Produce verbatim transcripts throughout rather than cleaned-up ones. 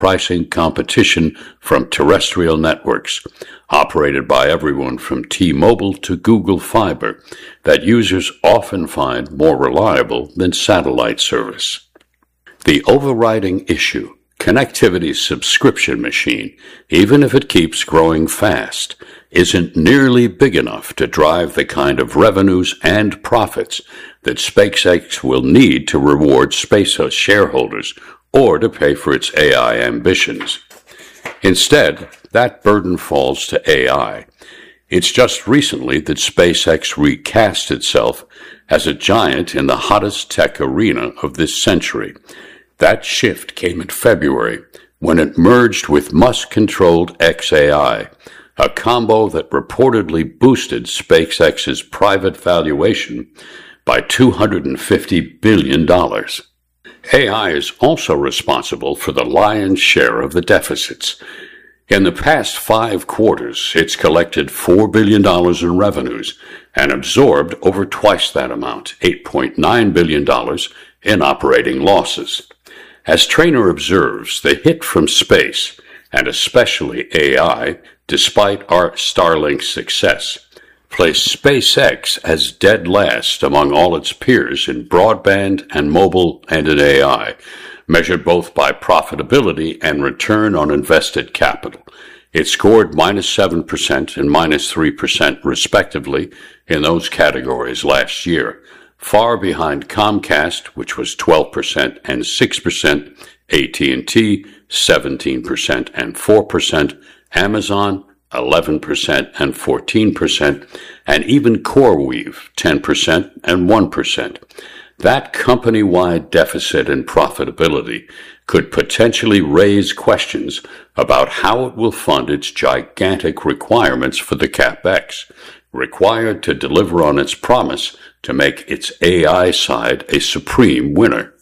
pricing competition from terrestrial networks, operated by everyone from T-Mobile to Google Fiber, that users often find more reliable than satellite service. The overriding issue, connectivity's subscription machine, even if it keeps growing fast, isn't nearly big enough to drive the kind of revenues and profits that SpaceX will need to reward SpaceX shareholders or to pay for its A I ambitions. Instead, that burden falls to A I. It's just recently that SpaceX recast itself as a giant in the hottest tech arena of this century. That shift came in February when it merged with Musk-controlled xAI, a combo that reportedly boosted SpaceX's private valuation by two hundred fifty billion dollars. A I is also responsible for the lion's share of the deficits. In the past five quarters, it's collected four billion dollars in revenues and absorbed over twice that amount, eight point nine billion dollars, in operating losses. As Trainer observes, the hit from space, and especially A I, despite our Starlink success, placed SpaceX as dead last among all its peers in broadband and mobile and in A I, measured both by profitability and return on invested capital. It scored minus seven percent and minus three percent respectively in those categories last year, far behind Comcast, which was twelve percent and six percent, A T and T, seventeen percent and four percent, Amazon, eleven percent and fourteen percent, and even CoreWeave, ten percent and one percent. That company-wide deficit in profitability could potentially raise questions about how it will fund its gigantic requirements for the CapEx, required to deliver on its promise to make its A I side a supreme winner.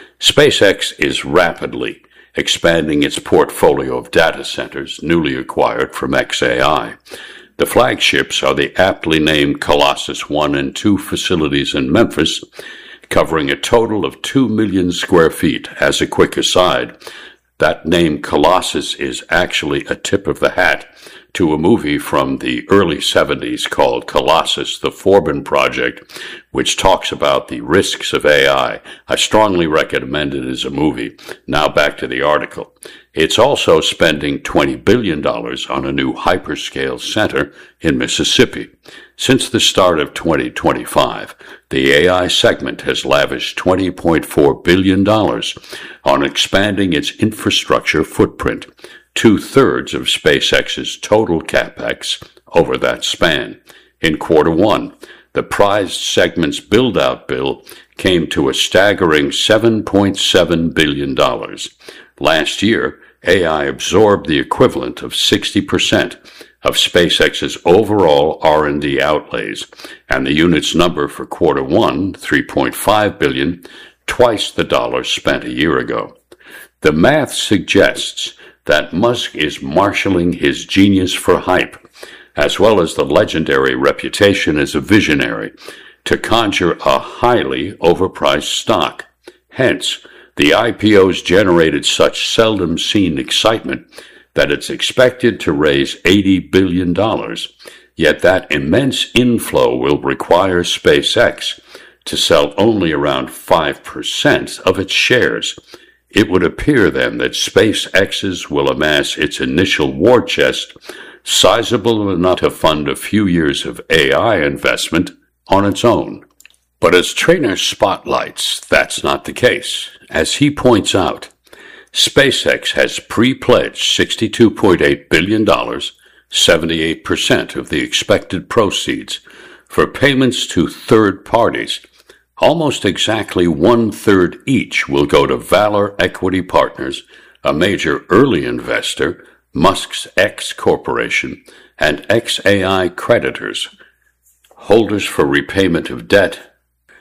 SpaceX is rapidly expanding its portfolio of data centers newly acquired from xAI. The flagships are the aptly named Colossus one and two facilities in Memphis, covering a total of two million square feet. As a quick aside, that name Colossus is actually a tip of the hat to a movie from the early seventies called Colossus, the Forbin Project, which talks about the risks of A I. I strongly recommend it as a movie. Now back to the article. It's also spending twenty billion dollars on a new hyperscale center in Mississippi. Since the start of twenty twenty-five, the A I segment has lavished twenty point four billion dollars on expanding its infrastructure footprint, two-thirds of SpaceX's total CapEx over that span. In quarter one, the prized segment's build-out bill came to a staggering seven point seven billion dollars. Last year, A I absorbed the equivalent of sixty percent of SpaceX's overall R and D outlays, and the unit's number for quarter one, three point five billion dollars, twice the dollars spent a year ago. The math suggests that Musk is marshaling his genius for hype, as well as the legendary reputation as a visionary, to conjure a highly overpriced stock. Hence, the I P O's generated such seldom-seen excitement that it's expected to raise eighty billion dollars, yet that immense inflow will require SpaceX to sell only around five percent of its shares. It would appear then that SpaceX's will amass its initial war chest, sizable enough to fund a few years of A I investment on its own. But as Trainer spotlights, that's not the case. As he points out, SpaceX has pre-pledged sixty-two point eight billion dollars, seventy-eight percent of the expected proceeds, for payments to third parties. Almost exactly one-third each will go to Valor Equity Partners, a major early investor, Musk's X Corporation, and xAI creditors, holders for repayment of debt,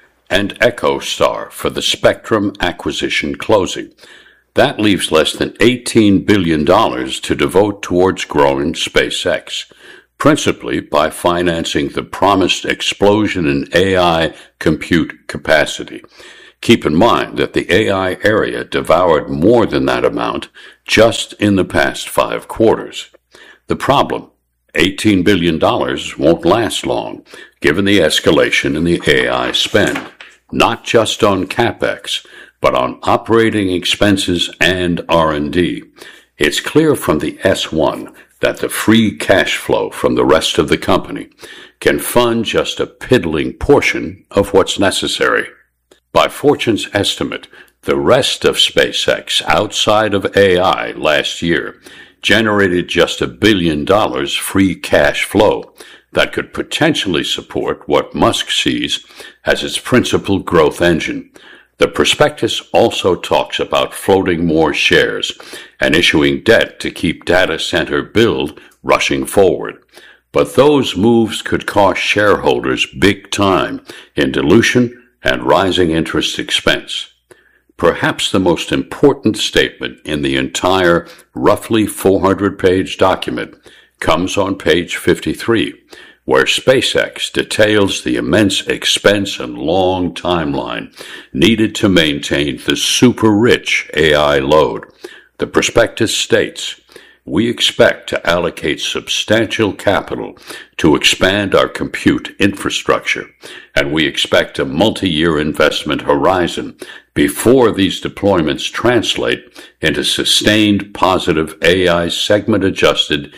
and EchoStar for the spectrum acquisition closing. That leaves less than eighteen billion dollars to devote towards growing SpaceX, principally by financing the promised explosion in A I compute capacity. Keep in mind that the A I area devoured more than that amount just in the past five quarters. The problem, eighteen billion dollars won't last long, given the escalation in the A I spend, not just on CapEx, but on operating expenses and R and D. It's clear from the S one that the free cash flow from the rest of the company can fund just a piddling portion of what's necessary. By Fortune's estimate, the rest of SpaceX outside of A I last year generated just a billion dollars free cash flow that could potentially support what Musk sees as its principal growth engine. The prospectus also talks about floating more shares and issuing debt to keep data center build rushing forward. But those moves could cost shareholders big time in dilution and rising interest expense. Perhaps the most important statement in the entire roughly four hundred page document comes on page fifty-three, where SpaceX details the immense expense and long timeline needed to maintain the super-rich A I load. The prospectus states, "We expect to allocate substantial capital to expand our compute infrastructure, and we expect a multi-year investment horizon before these deployments translate into sustained positive A I segment-adjusted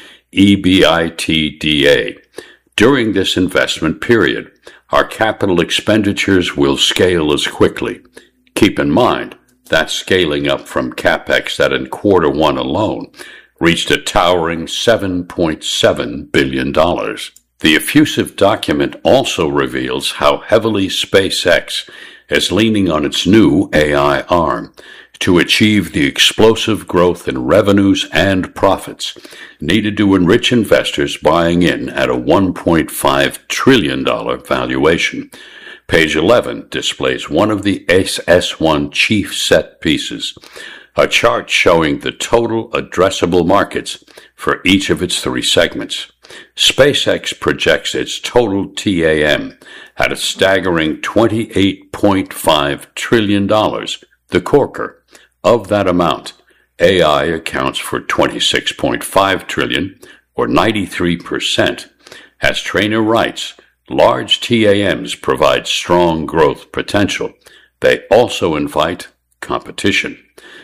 EBITDA. During this investment period, our capital expenditures will scale as quickly." Keep in mind, that's scaling up from CapEx that in quarter one alone reached a towering seven point seven billion dollars. The effusive document also reveals how heavily SpaceX is leaning on its new A I arm to achieve the explosive growth in revenues and profits needed to enrich investors buying in at a one point five trillion dollars valuation. Page eleven displays one of the S one chief set pieces, a chart showing the total addressable markets for each of its three segments. SpaceX projects its total T A M at a staggering twenty-eight point five trillion dollars, the corker. Of that amount, A I accounts for twenty-six point five trillion dollars, or ninety-three percent. As Trainer writes, large T A Ms provide strong growth potential. They also invite competition.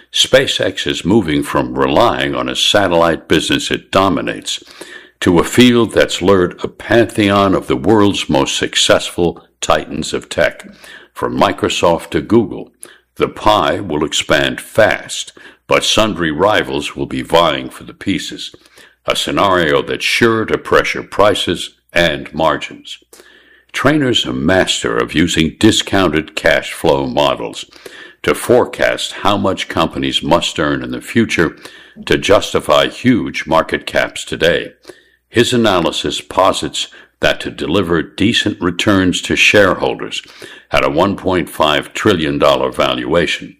SpaceX is moving from relying on a satellite business it dominates to a field that's lured a pantheon of the world's most successful titans of tech, from Microsoft to Google. The pie will expand fast, but sundry rivals will be vying for the pieces, a scenario that's sure to pressure prices and margins. Trainer's a master of using discounted cash flow models to forecast how much companies must earn in the future to justify huge market caps today. His analysis posits that to deliver decent returns to shareholders at a one point five trillion dollars valuation,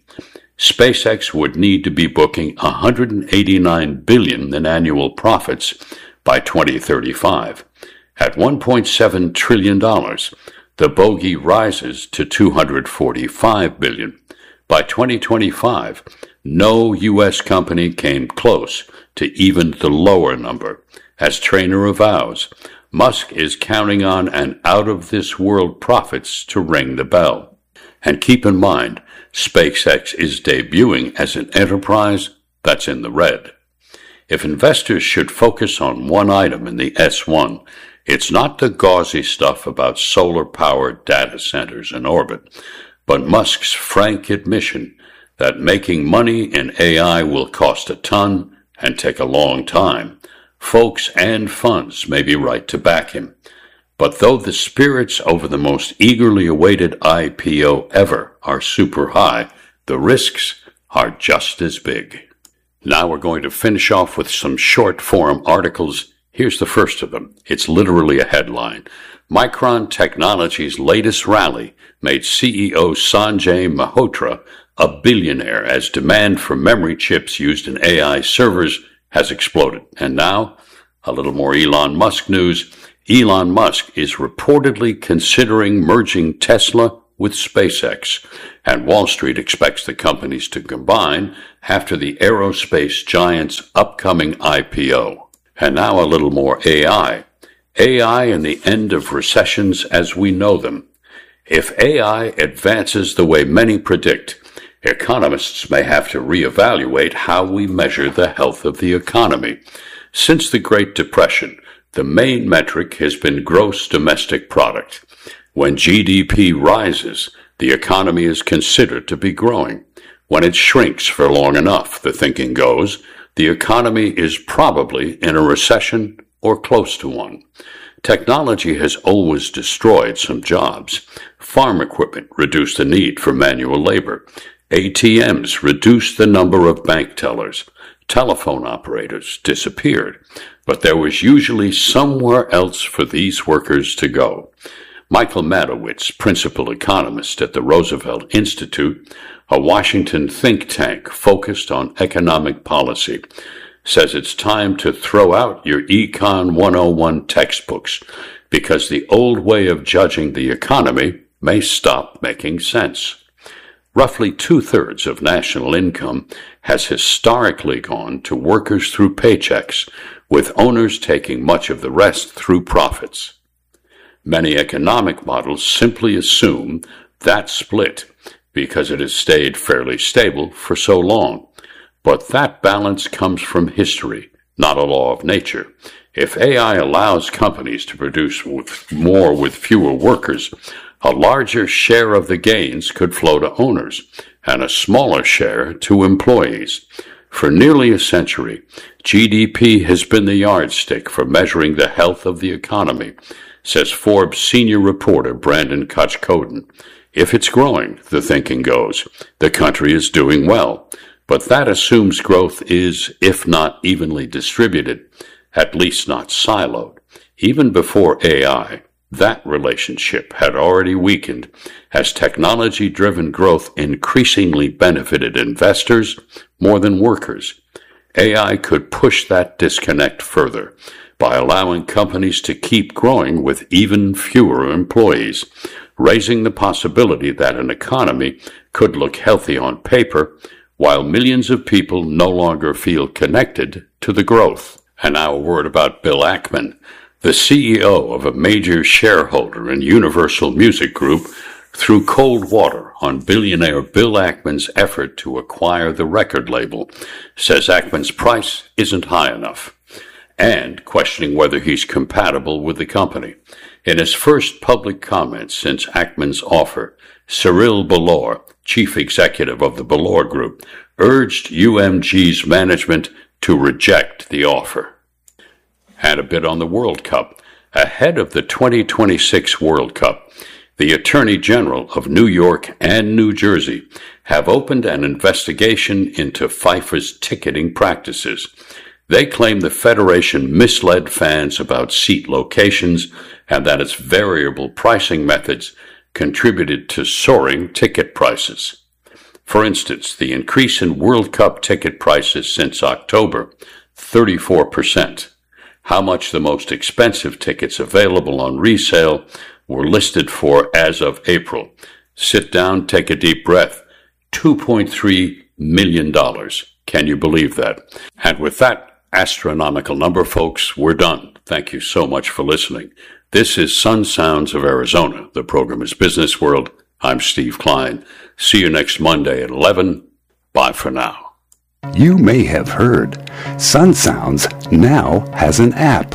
SpaceX would need to be booking one hundred eighty-nine billion dollars in annual profits by twenty thirty-five. At one point seven trillion dollars, the bogey rises to two hundred forty-five billion dollars. By twenty twenty-five, no U S company came close to even the lower number. As Trainer avows, Musk is counting on an out-of-this-world profits to ring the bell. And keep in mind, SpaceX is debuting as an enterprise that's in the red. If investors should focus on one item in the S one, it's not the gauzy stuff about solar-powered data centers in orbit, but Musk's frank admission that making money in A I will cost a ton and take a long time. Folks and funds may be right to back him. But though the spirits over the most eagerly awaited I P O ever are super high, the risks are just as big. Now we're going to finish off with some short-form articles. Here's the first of them. It's literally a headline. Micron Technology's latest rally made C E O Sanjay Mehrotra a billionaire as demand for memory chips used in A I servers has exploded. And now, a little more Elon Musk news. Elon Musk is reportedly considering merging Tesla with SpaceX, and Wall Street expects the companies to combine after the aerospace giant's upcoming I P O. And now a little more A I. A I and the end of recessions as we know them. If A I advances the way many predict, economists may have to reevaluate how we measure the health of the economy. Since the Great Depression, the main metric has been gross domestic product. When G D P rises, the economy is considered to be growing. When it shrinks for long enough, the thinking goes, the economy is probably in a recession or close to one. Technology has always destroyed some jobs. Farm equipment reduced the need for manual labor. A T Ms reduced the number of bank tellers. Telephone operators disappeared, but there was usually somewhere else for these workers to go. Michael Matowitz, principal economist at the Roosevelt Institute, a Washington think tank focused on economic policy, says it's time to throw out your Econ one oh one textbooks because the old way of judging the economy may stop making sense. Roughly two-thirds of national income has historically gone to workers through paychecks, with owners taking much of the rest through profits. Many economic models simply assume that split because it has stayed fairly stable for so long. But that balance comes from history, not a law of nature. If A I allows companies to produce more with fewer workers, a larger share of the gains could flow to owners, and a smaller share to employees. For nearly a century, G D P has been the yardstick for measuring the health of the economy, says Forbes senior reporter Brandon Koch-Coden. If it's growing, the thinking goes, the country is doing well. But that assumes growth is, if not evenly distributed, at least not siloed. Even before A I, that relationship had already weakened as technology-driven growth increasingly benefited investors more than workers. A I could push that disconnect further by allowing companies to keep growing with even fewer employees, raising the possibility that an economy could look healthy on paper while millions of people no longer feel connected to the growth. And now a word about Bill Ackman. The C E O of a major shareholder in Universal Music Group threw cold water on billionaire Bill Ackman's effort to acquire the record label, says Ackman's price isn't high enough, and questioning whether he's compatible with the company. In his first public comments since Ackman's offer, Cyril Bellor, chief executive of the Bellor Group, urged U M G's management to reject the offer. And a bit on the World Cup. Ahead of the twenty twenty-six World Cup, the Attorney General of New York and New Jersey have opened an investigation into FIFA's ticketing practices. They claim the federation misled fans about seat locations and that its variable pricing methods contributed to soaring ticket prices. For instance, the increase in World Cup ticket prices since October, thirty-four percent. How much the most expensive tickets available on resale were listed for as of April. Sit down, take a deep breath. two point three million dollars. Can you believe that? And with that astronomical number, folks, we're done. Thank you so much for listening. This is Sun Sounds of Arizona. The program is Business World. I'm Steve Klein. See you next Monday at eleven. Bye for now. You may have heard Sun Sounds now has an app.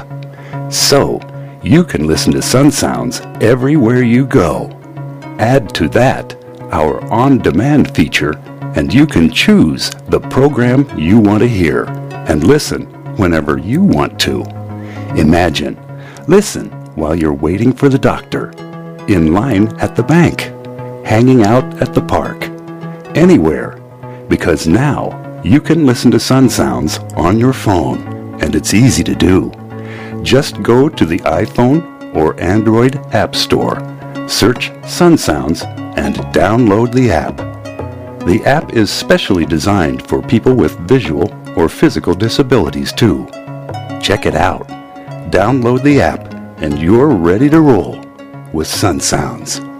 So, you can listen to Sun Sounds everywhere you go. Add to that our on-demand feature, and you can choose the program you want to hear and listen whenever you want to. Imagine, listen while you're waiting for the doctor, in line at the bank, hanging out at the park, anywhere, because now you can listen to Sun Sounds on your phone, and it's easy to do. Just go to the iPhone or Android App Store, search Sun Sounds, and download the app. The app is specially designed for people with visual or physical disabilities too. Check it out. Download the app, and you're ready to roll with Sun Sounds.